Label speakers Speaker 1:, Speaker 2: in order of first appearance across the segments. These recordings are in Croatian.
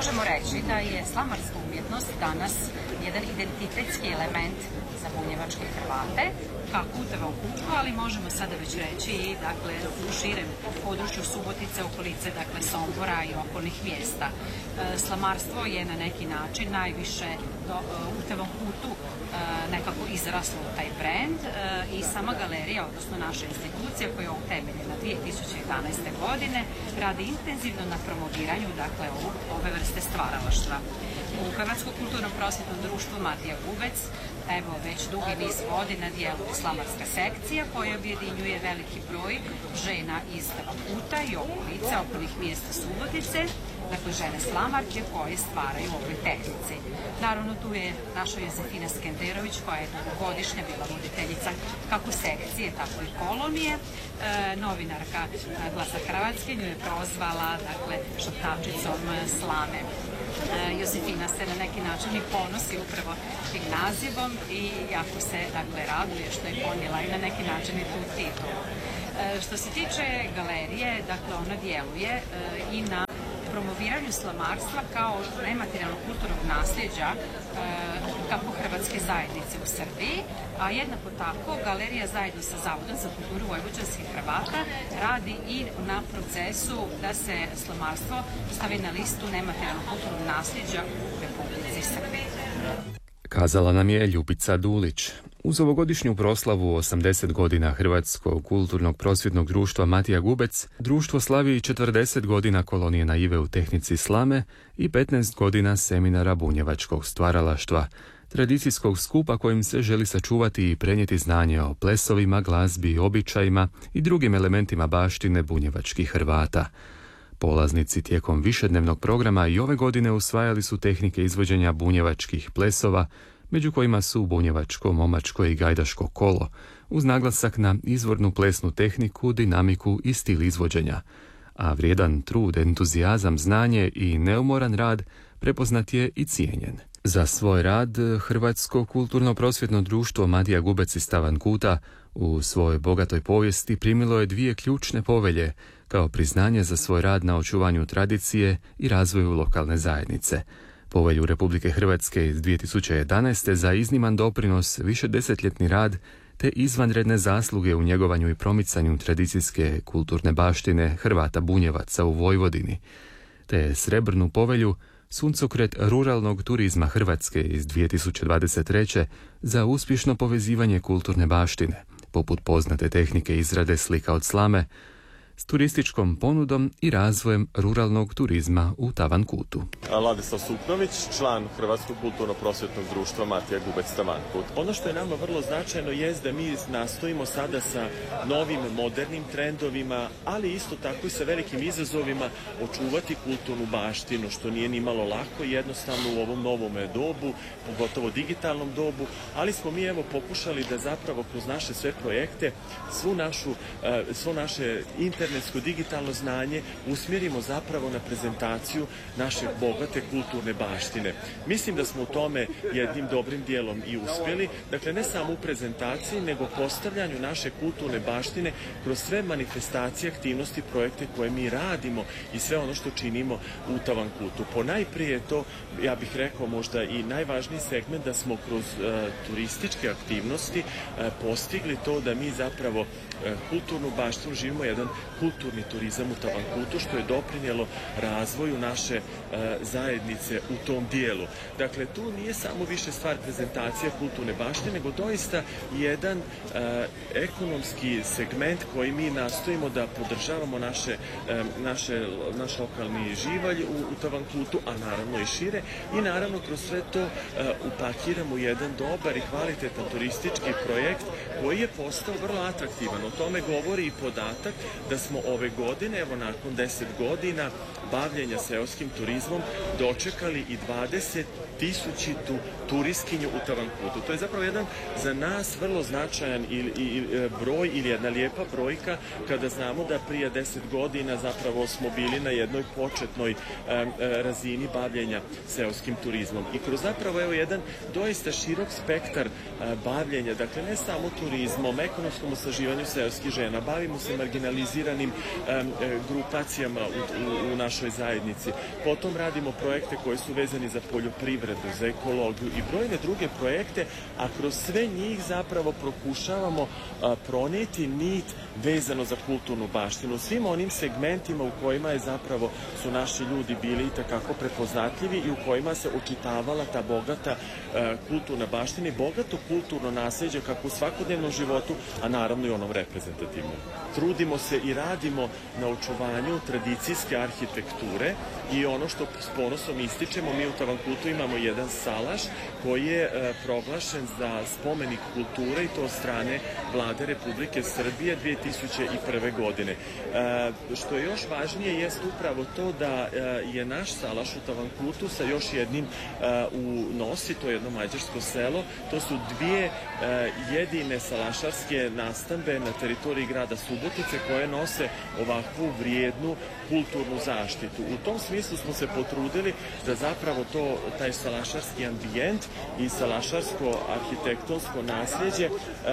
Speaker 1: možemo reći da je slamarska umjetnost danas jedan identitetski element za bunjevačke Hrvate, kako u Tevom Kutu, ali možemo sada već reći i dakle, u širem području Subotice, okolice, dakle Sombora i okolnih mjesta. Slamarstvo je na neki način najviše u Tevom Kutu nekako izraslo u taj brand i sama galerija, odnosno naša institucija koja je utemeljena 2011. godine, radi intenzivno na promoviranju dakle, ove vrste stvaralaštva. U Hrvatsko kulturno prosvjetnom društvu Matija Gubec evo već dugi niz godina djeluje slamarska sekcija koja objedinjuje veliki broj žena iz Kuta i okolice, okolnih mjesta Subotice, dakle žene slamarke koje stvaraju u ovoj tehnici. Naravno tu je naša Josefina Skenderović koja je dugogodišnja bila voditeljica kako sekcije, tako i kolonije. Novinarka Glasa Hrvatske nju je prozvala dakle, šaptačicom slame. Josefina se na neki način i ponosi upravo tim nazivom i jako se dakle, raduje što je ponijela i na neki način i tu titulu. Što se tiče galerije, dakle ona djeluje i na promoviranju slamarstva kao nematerijalnog kulturnog nasljeđa kako hrvatske zajednice u Srbiji, a jednako tako galerija zajedno sa Zavodom za kulturu vojvođanskih Hrvata radi i na procesu da se slamarstvo stavi na listu nematerijalnog kulturnog nasljeđa u Republici Srbiji.
Speaker 2: Kazala nam je Ljubica Dulić. Uz ovogodišnju proslavu 80 godina Hrvatskog kulturnog prosvjetnog društva Matija Gubec, društvo slavi 40 godina kolonije naive u tehnici slame i 15 godina seminara bunjevačkog stvaralaštva, tradicijskog skupa kojim se želi sačuvati i prenijeti znanje o plesovima, glazbi, običajima i drugim elementima baštine bunjevačkih Hrvata. Polaznici tijekom višednevnog programa i ove godine usvajali su tehnike izvođenja bunjevačkih plesova, među kojima su bunjevačko, momačko i gajdaško kolo, uz naglasak na izvornu plesnu tehniku, dinamiku i stil izvođenja. A vrijedan trud, entuzijazam, znanje i neumoran rad prepoznat je i cijenjen. Za svoj rad Hrvatsko kulturno-prosvjetno društvo Matija Gubec iz Tavan Kuta u svojoj bogatoj povijesti primilo je 2 ključne povelje kao priznanje za svoj rad na očuvanju tradicije i razvoju lokalne zajednice. Povelju Republike Hrvatske iz 2011. za izniman doprinos višedesetljetni rad te izvanredne zasluge u njegovanju i promicanju tradicijske kulturne baštine Hrvata Bunjevaca u Vojvodini, te srebrnu povelju Suncokret ruralnog turizma Hrvatske iz 2023. za uspješno povezivanje kulturne baštine, poput poznate tehnike izrade slika od slame, s turističkom ponudom i razvojem ruralnog turizma u Tavan Kutu.
Speaker 3: Ladislav Suknović, član Hrvatskog kulturno-prosvjetnog društva Matija Gubec Tavan Kut. Ono što je nama vrlo značajno je da mi nastojimo sada sa novim, modernim trendovima, ali isto tako i sa velikim izazovima očuvati kulturnu baštinu, što nije ni malo lako i jednostavno u ovom novom dobu, pogotovo digitalnom dobu, ali smo mi evo pokušali da zapravo kroz naše sve projekte svo naše internetsko digitalno znanje usmjerimo zapravo na prezentaciju naše bogate kulturne baštine. Mislim da smo u tome jednim dobrim dijelom i uspjeli, dakle ne samo u prezentaciji, nego postavljanju naše kulturne baštine kroz sve manifestacije, aktivnosti, projekte koje mi radimo i sve ono što činimo u Tavan Kutu. Ponajprije je to, ja bih rekao, možda i najvažniji segment da smo kroz turističke aktivnosti postigli to da mi zapravo kulturnu baštinu živimo jedan kulturni turizam u Tavan Kutu, što je doprinijelo razvoju naše zajednice u tom dijelu. Dakle, tu nije samo više stvar prezentacija kulturne baštine, nego doista jedan ekonomski segment koji mi nastojimo da podržavamo naš lokalni živalj u Tavan Kutu, a naravno i šire, i naravno kroz sve to upakiramo jedan dobar i kvalitetan turistički projekt koji je postao vrlo atraktivan. O tome govori i podatak da smo ove godine, evo nakon 10 godina bavljenja seoskim turizmom, dočekali i 20.000 turistkinju u Tavan Kutu. To je zapravo jedan za nas vrlo značajan broj ili jedna lijepa brojka kada znamo da prije 10 godina zapravo smo bili na jednoj početnoj razini bavljenja seoskim turizmom. I kroz zapravo evo jedan doista širok spektar bavljenja, dakle ne samo turizmom, ekonomskom osnaživanju seoskih žena, bavimo se marginaliziranim organizovanim grupacijama u našoj zajednici. Potom radimo projekte koji su vezani za poljoprivredu, za ekologiju i brojne druge projekte, a kroz sve njih zapravo pokušavamo pronijeti nit vezano za kulturnu baštinu. U svim onim segmentima u kojima je zapravo su naši ljudi bili itekako prepoznatljivi i u kojima se očitavala ta bogata kulturna baština i bogato kulturno nasljeđe kako u svakodnevnom životu, a naravno i onom reprezentativnom. Trudimo se i radimo na očuvanju tradicijske arhitekture i ono što s ponosom ističemo, mi u Tavankutu imamo jedan salaš koji je proglašen za spomenik kulture i to od strane Vlade Republike Srbije 2001. godine. Što je još važnije jest upravo to da je naš salaš u Tavankutu sa još jednim u Nosi, to je jedno mađarsko selo, to su dvije jedine salašarske nastambe na teritoriji grada Subotice koje nose ovakvu vrijednu kulturnu zaštitu. U tom smislu smo se potrudili da zapravo taj salašarski ambijent i salašarsko arhitektonsko nasljeđe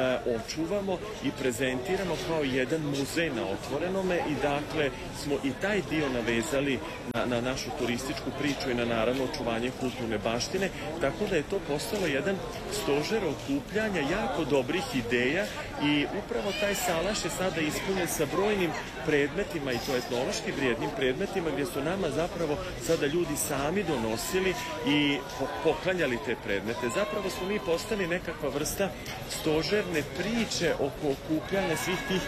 Speaker 3: očuvamo i prezentiramo kao jedan muzej na otvorenome i dakle smo i taj dio navezali na našu turističku priču i na naravno očuvanje kulturne baštine, tako da je to postalo jedan stožer okupljanja jako dobrih ideja i upravo taj salaš je sada ispunjen sa brojnim predmetima i to etnološki vrijednim predmetima gdje su nama zapravo sada ljudi sami donosili i poklanjali te predmete. Zapravo smo mi postali nekakva vrsta stožerne priče oko okupljanja svih tih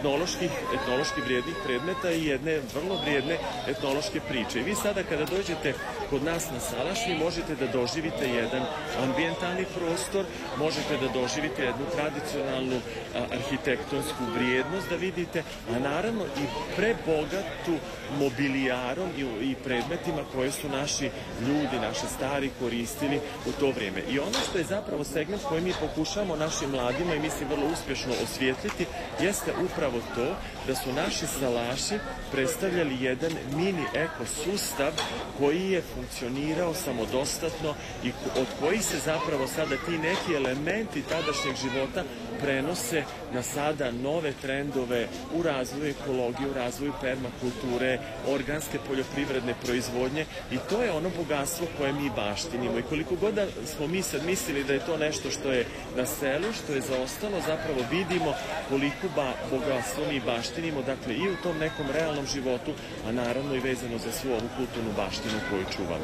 Speaker 3: etnološki vrijednih predmeta i jedne vrlo vrijedne etnološke priče. I vi sada kada dođete kod nas na salaš, vi možete da doživite jedan ambijentalni prostor, možete da doživite jednu tradicionalnu arhitektonsku vrijednost da vidite, a naravno i prebogatu mobilijarom i predmetima koje su naši ljudi, naši stari koristili u to vrijeme. I ono što je zapravo segment koji mi pokušamo našim mladima i mislim vrlo uspješno osvijetliti jeste upravo to da su naši salaši predstavljali jedan mini ekosustav koji je funkcionirao samodostatno i od kojih se zapravo sada ti neki elementi tadašnjeg života prenose na sada nove trendove u razvoju ekologije, u razvoju permakulture, organske poljoprivredne proizvodnje i to je ono bogatstvo koje mi baštinimo. I koliko god da smo mi sad mislili da je to nešto što je na selu, što je zaostalo, zapravo vidimo koliko bogatstvo mi baštinimo, dakle i u tom nekom realnom životu, a naravno i vezano za svu ovu kulturnu baštinu koju čuvamo.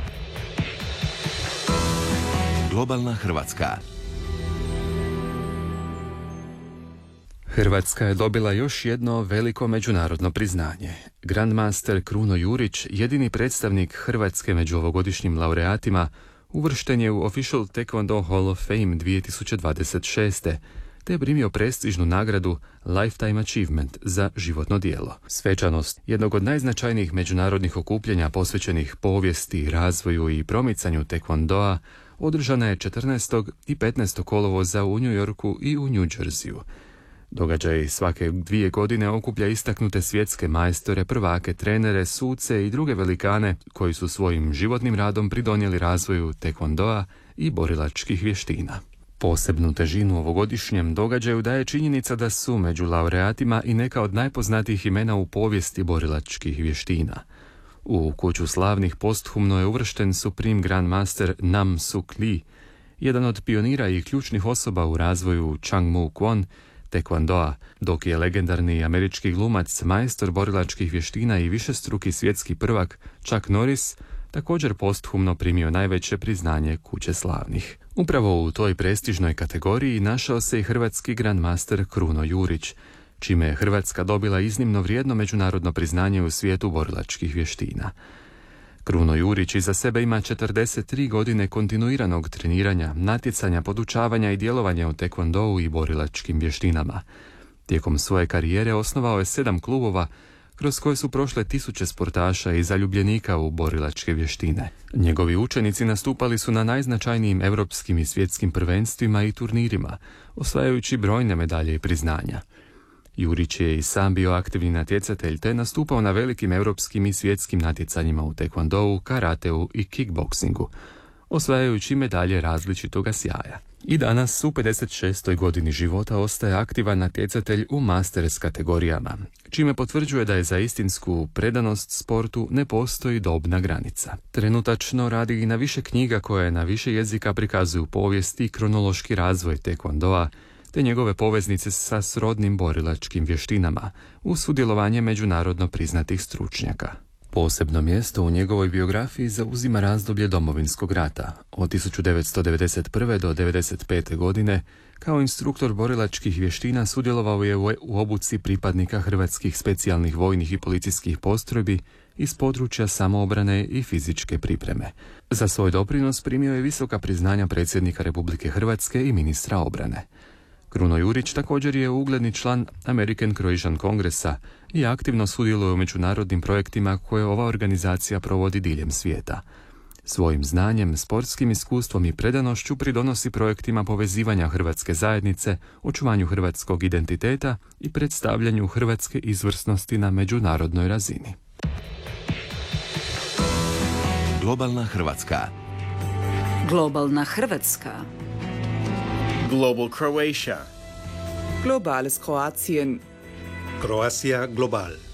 Speaker 4: Globalna Hrvatska.
Speaker 2: Hrvatska je dobila još jedno veliko međunarodno priznanje. Grandmaster Kruno Jurić, jedini predstavnik Hrvatske među ovogodišnjim laureatima, uvršten je u Official Taekwondo Hall of Fame 2026. te je primio prestižnu nagradu Lifetime Achievement za životno djelo. Svečanost jednog od najznačajnijih međunarodnih okupljanja posvećenih povijesti, razvoju i promicanju Taekwondoa održana je 14. i 15. kolovoza u New Yorku i u New Jerseyu. Događaj svake 2 godine okuplja istaknute svjetske majstore, prvake, trenere, suce i druge velikane koji su svojim životnim radom pridonijeli razvoju Taekwondoa i borilačkih vještina. Posebnu težinu ovogodišnjem događaju daje činjenica da su među laureatima i neka od najpoznatijih imena u povijesti borilačkih vještina. U kuću slavnih posthumno je uvršten Supreme Grandmaster Nam Suk Lee, jedan od pionira i ključnih osoba u razvoju Chang Mu Kwon, Taekwondoa, dok je legendarni američki glumac, majstor borilačkih vještina i višestruki svjetski prvak Chuck Norris također posthumno primio najveće priznanje kuće slavnih. Upravo u toj prestižnoj kategoriji našao se i hrvatski grandmaster Kruno Jurić, čime je Hrvatska dobila iznimno vrijedno međunarodno priznanje u svijetu borilačkih vještina. Kruno Jurić iza sebe ima 43 godine kontinuiranog treniranja, natjecanja, podučavanja i djelovanja u Taekwondou i borilačkim vještinama. Tijekom svoje karijere osnovao je 7 klubova kroz koje su prošle tisuće sportaša i zaljubljenika u borilačke vještine. Njegovi učenici nastupali su na najznačajnijim europskim i svjetskim prvenstvima i turnirima, osvajajući brojne medalje i priznanja. Jurić je i sam bio aktivni natjecatelj te nastupao na velikim europskim i svjetskim natjecanjima u taekwondou, karateu i kickboksingu, osvajajući medalje različitoga sjaja. I danas u 56. godini života ostaje aktivan natjecatelj u Masters kategorijama, čime potvrđuje da je za istinsku predanost sportu ne postoji dobna granica. Trenutačno radi i na više knjiga koje na više jezika prikazuju povijest i kronološki razvoj taekwondoa, te njegove poveznice sa srodnim borilačkim vještinama, uz sudjelovanje međunarodno priznatih stručnjaka. Posebno mjesto u njegovoj biografiji zauzima razdoblje Domovinskog rata, od 1991. do 1995. godine. Kao instruktor borilačkih vještina sudjelovao je u obuci pripadnika hrvatskih specijalnih vojnih i policijskih postrojbi iz područja samoobrane i fizičke pripreme. Za svoj doprinos primio je visoka priznanja predsjednika Republike Hrvatske i ministra obrane. Kruno Jurić također je ugledni član American Croatian Congressa i aktivno sudjeluje u međunarodnim projektima koje ova organizacija provodi diljem svijeta. Svojim znanjem, sportskim iskustvom i predanošću pridonosi projektima povezivanja hrvatske zajednice, očuvanju hrvatskog identiteta i predstavljanju hrvatske izvrsnosti na međunarodnoj razini.
Speaker 4: Globalna Hrvatska.
Speaker 5: Globalna Hrvatska.
Speaker 6: Global Croatia.
Speaker 7: Globales Kroatien.
Speaker 6: Croatia Global.